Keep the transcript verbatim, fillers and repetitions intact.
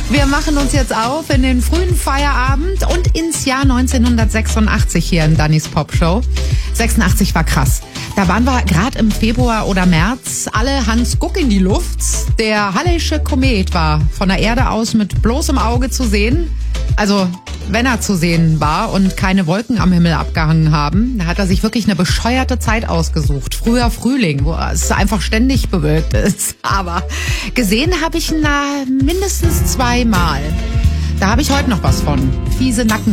Wir machen uns jetzt auf in den frühen Feierabend und ins Jahr neunzehnhundertsechsundachtzig hier in Dannys Popshow. sechsundachtzig war krass. Da waren wir gerade im Februar oder März alle Hans Guck in die Luft. Der Halley'sche Komet war von der Erde aus mit bloßem Auge zu sehen. Also wenn er zu sehen war und keine Wolken am Himmel abgehangen haben, da hat er sich wirklich eine bescheuerte Zeit ausgesucht. Früher Frühling, wo es einfach ständig bewölkt ist. Aber gesehen habe ich ihn na, mindestens zweimal. Da habe ich heute noch was von. Fiese Nacken.